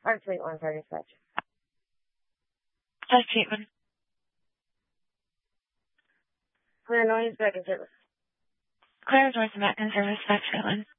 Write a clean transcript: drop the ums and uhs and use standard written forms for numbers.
I'm Fleet 1 for dispatch. That's Caitlin. Clear noise back in service. Clear noise back in service. That's Caitlin.